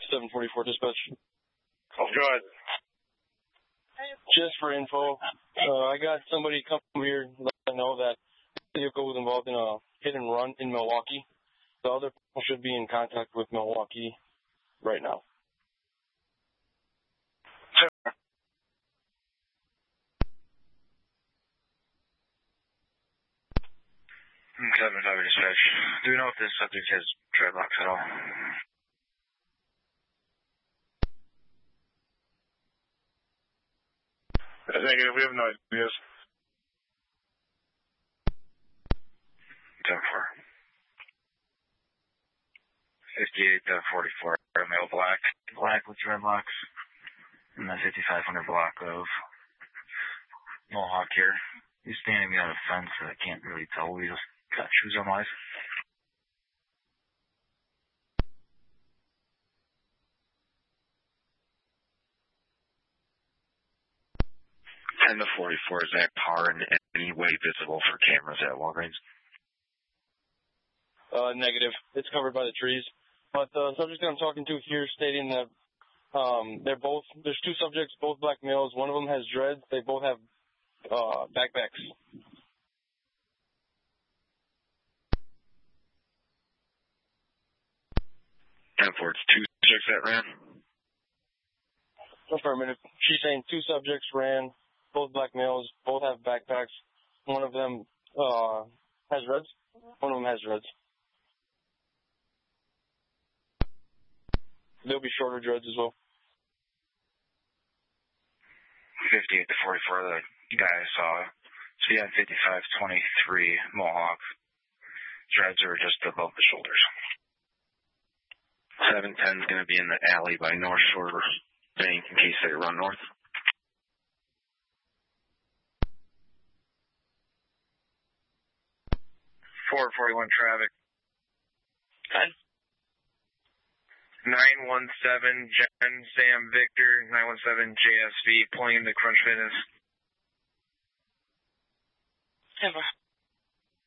744 dispatch. Oh, go ahead. Just for info, I got somebody come here to let me know that the vehicle was involved in a hit and run in Milwaukee. The other people should be in contact with Milwaukee right now. 7-5 dispatch. Do you know if this subject has dreadlocks at all? Negative. We have no ideas. 10-4. 58-44. Male black. Black with dreadlocks. And the 5500 block of Mohawk here. He's standing behind a fence, so I can't really tell. We just got shoes on live. And the 44, is that car in any way visible for cameras at Walgreens? Negative. It's covered by the trees. But the subject that I'm talking to here stating that there's two subjects, both black males. One of them has dreads. They both have backpacks. 10-4, it's two subjects that ran? Affirmative. She's saying two subjects ran, both black males, both have backpacks. One of them has dreads. One of them has dreads. There'll be shorter dreads as well. 58-44, the guy I saw. Speed on 55-23 Mohawk. Dreads are just above the shoulders. 710 is going to be in the alley by North Shore Bank in case they run north. .441 traffic. 917 Jen Sam Victor 917 JSV pulling into Crunch Fitness. 10-4.